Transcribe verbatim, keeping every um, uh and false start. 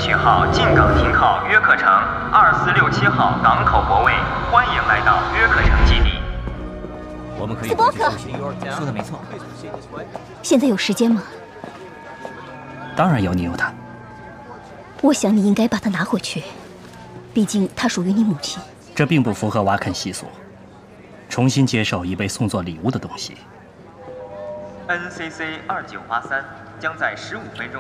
序号进港停靠约克城二四六七号港口泊位，欢迎来到约克城基地。 我们可以斯波克， 说的没错。 现在有时间吗？ 当然有你有他。 我想你应该把它拿回去，毕竟它属于你母亲。 这并不符合瓦肯习俗。重新接受已被送作礼物的东西。 N C C 二九八三将在十五分钟。